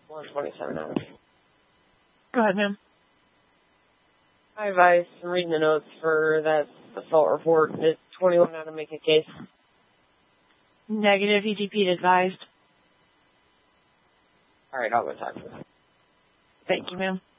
127 out. Go ahead, ma'am. Hi, Vice. I'm reading the notes for that assault report. Did 21 out to make a case? Negative. ETP advised. All right, I'll go talk to them. Thank you, ma'am.